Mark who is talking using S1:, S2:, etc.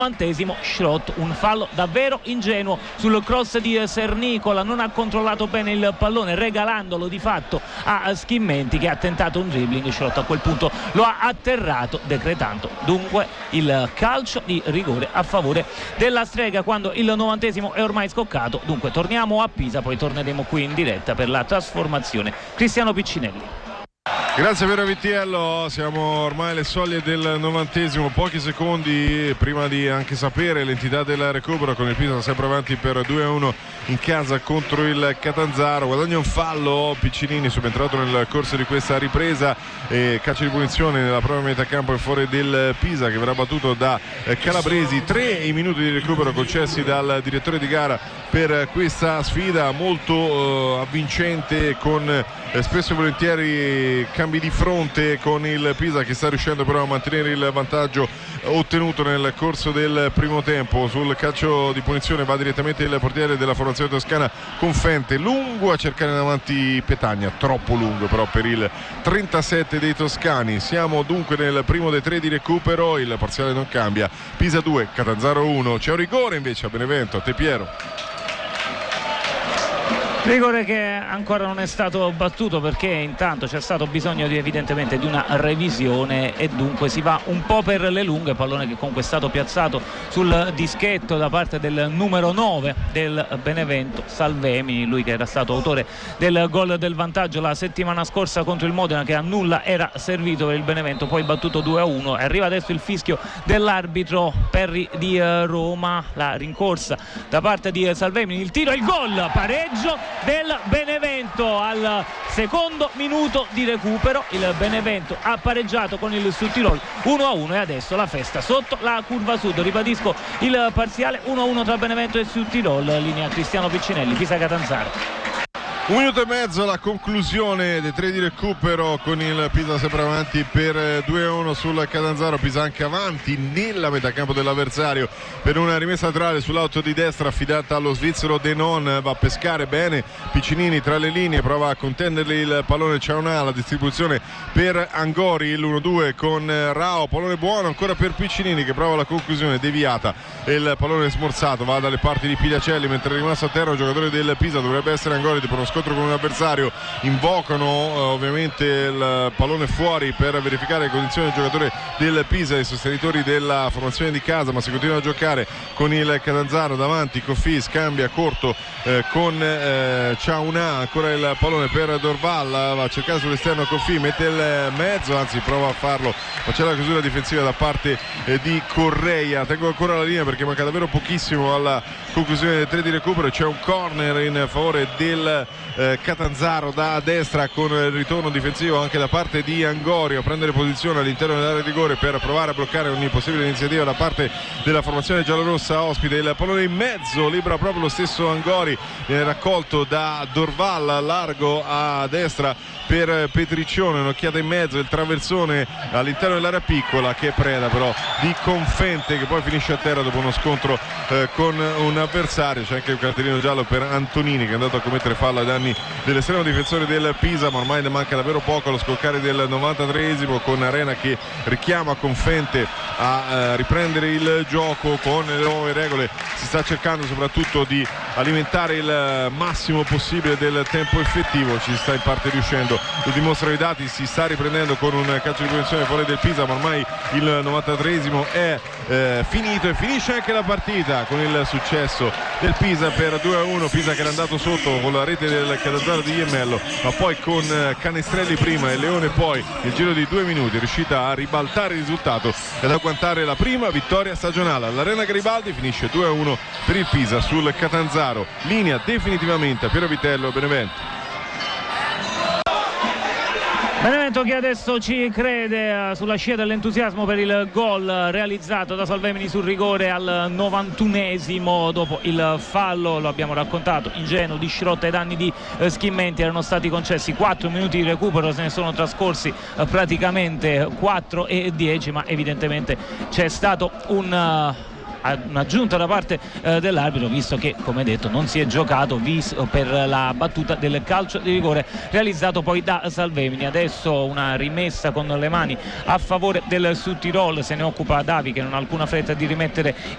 S1: 90esimo. Schrott, un fallo davvero ingenuo sul cross di Sernicola, non ha controllato bene il pallone regalandolo di fatto a Schimmenti, che ha tentato un dribbling. Schrott a quel punto lo ha atterrato, decretando dunque il calcio di rigore a favore della Strega quando il 90esimo è ormai scoccato. Dunque torniamo a Pisa, poi torneremo qui in diretta per la trasformazione. Cristiano Piccinelli.
S2: Grazie Piero Vittiello, siamo ormai alle soglie del 90esimo, pochi secondi prima di anche sapere l'entità del recupero, con il Pisa sempre avanti per 2-1 in casa contro il Catanzaro. Guadagna un fallo Piccinini, subentrato nel corso di questa ripresa, e calcio di punizione nella propria metà campo in fuori del Pisa, che verrà battuto da Calabresi. 3 i minuti di recupero concessi dal direttore di gara per questa sfida molto avvincente, con spesso e volentieri cambi di fronte, con il Pisa che sta riuscendo però a mantenere il vantaggio ottenuto nel corso del primo tempo. Sul calcio di punizione va direttamente il portiere della formazione toscana Confente, lungo a cercare davanti Petagna, troppo lungo però per il 37 dei toscani. Siamo dunque nel primo dei 3 di recupero, il parziale non cambia, Pisa 2 Catanzaro 1. C'è un rigore invece a Benevento, a te Piero.
S1: Rigore che ancora non è stato battuto, perché intanto c'è stato bisogno evidentemente di una revisione, e dunque si va un po' per le lunghe. Pallone che comunque è stato piazzato sul dischetto da parte del numero 9 del Benevento, Salvemini, lui che era stato autore del gol del vantaggio la settimana scorsa contro il Modena, che a nulla era servito per il Benevento, poi battuto 2-1. Arriva adesso il fischio dell'arbitro Perri di Roma, la rincorsa da parte di Salvemini, il tiro, il gol, pareggio del Benevento al secondo minuto di recupero. Il Benevento ha pareggiato con il Südtirol 1-1 e adesso la festa sotto la curva sud. Ribadisco il parziale 1-1 tra Benevento e Südtirol. Linea Cristiano Piccinelli, Pisa Catanzaro.
S2: 1 minuto e mezzo alla conclusione dei 3 di recupero, con il Pisa sempre avanti per 2-1 sul Catanzaro. Pisa anche avanti nella metà campo dell'avversario per una rimessa laterale sull'auto di destra affidata allo svizzero Denon. Va a pescare bene Piccinini tra le linee, prova a contenderli il pallone. C'è la distribuzione per Angori, il 1-2 con Rao, pallone buono ancora per Piccinini che prova la conclusione deviata e il pallone smorzato va dalle parti di Pigliacelli, mentre è rimasto a terra un giocatore del Pisa, dovrebbe essere Angori, per uno scontro con un avversario. Invocano ovviamente il pallone fuori per verificare le condizioni del giocatore del Pisa, i sostenitori della formazione di casa, ma si continua a giocare con il Catanzaro davanti. Coffi scambia corto con Ciauna, ancora il pallone per Dorval, va a cercare sull'esterno Coffi, mette il mezzo, anzi prova a farlo, ma c'è la chiusura difensiva da parte di Correia. Tengo ancora la linea perché manca davvero pochissimo alla conclusione dei 3 di recupero. C'è un corner in favore del Catanzaro da destra, con il ritorno difensivo anche da parte di Angorio a prendere posizione all'interno dell'area di rigore per provare a bloccare ogni possibile iniziativa da parte della formazione giallorossa ospite. Il pallone in mezzo, libera proprio lo stesso Angori, viene raccolto da Dorval, largo a destra per Petriccione, un'occhiata in mezzo, il traversone all'interno dell'area piccola che preda però di Confente, che poi finisce a terra dopo uno scontro con un avversario. C'è anche un cartellino giallo per Antonini, che è andato a commettere fallo ai danni dell'estremo difensore del Pisa, ma ormai ne manca davvero poco allo scoccare del 93esimo, con Arena che richiama Confente a riprendere il gioco. Con le nuove regole si sta cercando soprattutto di alimentare il massimo possibile del tempo effettivo, ci sta in parte riuscendo, lo dimostrano i dati. Si sta riprendendo con un calcio di punizione fuori del Pisa, ma ormai il 93esimo è finito e finisce anche la partita con il successo del Pisa per 2-1. Pisa che era andato sotto con la rete del Catanzaro di Iemmello, ma poi con Canestrelli prima e Leone poi, nel giro di 2 minuti è riuscita a ribaltare il risultato ed agguantare la prima vittoria stagionale. All'Arena Garibaldi finisce 2-1 per il Pisa sul Catanzaro. Linea definitivamente a Piero Vitello e Benevento.
S1: Benevento che adesso ci crede sulla scia dell'entusiasmo per il gol realizzato da Salvemini sul rigore al 91esimo dopo il fallo, lo abbiamo raccontato, ingenuo di Schrott ai danni di Schimmenti. Erano stati concessi 4 minuti di recupero, se ne sono trascorsi praticamente 4 e 10, ma evidentemente c'è stato un'aggiunta da parte dell'arbitro, visto che, come detto, non si è giocato per la battuta del calcio di rigore realizzato poi da Salvemini. Adesso una rimessa con le mani a favore del Südtirol, se ne occupa Davi, che non ha alcuna fretta di rimettere